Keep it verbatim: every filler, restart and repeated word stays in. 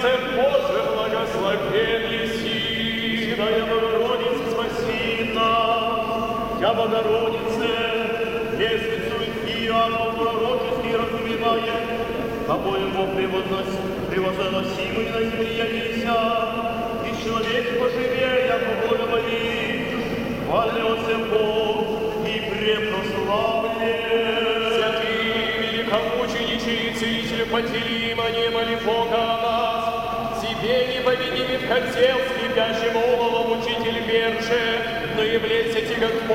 сердце Боже, благословен еси. Святая Богородица, спаси нас. Я, Богородице, лестницу и ангел пророческий разумевает, обоему превозносимый на земле явися, и человек поживее, яко Бога молит, хвалился Бог и препрославлен. Святые великомученичи и целитель Пантелеймон, не моли Бога о нас. Тебе непобедимый хотел, скрипящим оловом учитель верше, но являйся тебе